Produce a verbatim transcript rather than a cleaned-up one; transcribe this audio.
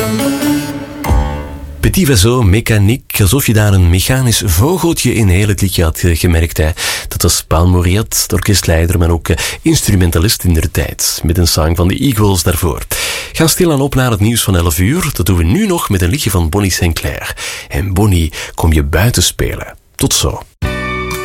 Petit Vaisseau, mechaniek, alsof je daar een mechanisch vogeltje in heel het liedje had gemerkt. Hè. Dat was Paul Mauriat, de orkestleider, maar ook instrumentalist in der tijd. Met een song van de Eagles daarvoor. Ga stilaan op naar het nieuws van elf uur. Dat doen we nu nog met een liedje van Bonnie Sinclair. En Bonnie, kom je buiten spelen. Tot zo.